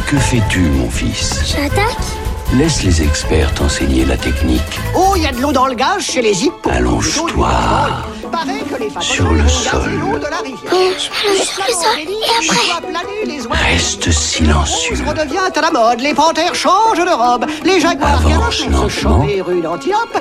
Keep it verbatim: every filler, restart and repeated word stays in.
Que fais-tu, mon fils? J'attaque? Laisse les experts t'enseigner la technique. Oh, il y a de l'eau dans le gaz chez les hippos. Allonge-toi sur le sol. Oh, je m'allonge sur le sol. Et après? Reste silencieux. Redevient à la mode. Les panthères changent de robe. Les jaguars Avance galopent sur ce champ lentement. des rues d'Antiope.